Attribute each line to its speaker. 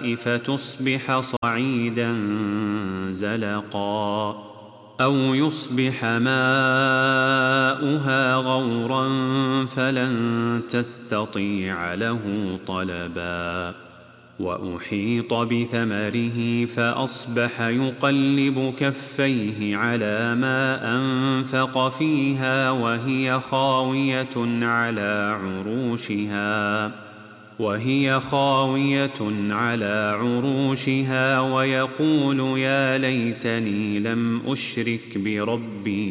Speaker 1: الماء فتصبح صعيدا زلقا أو يصبح ماؤها غورا فلن تستطيع له طلبا وأحيط بثمره فأصبح يقلب كفيه على ما أنفق فيها وهي خاوية على عروشها ويقول يا ليتني لم أشرك بربي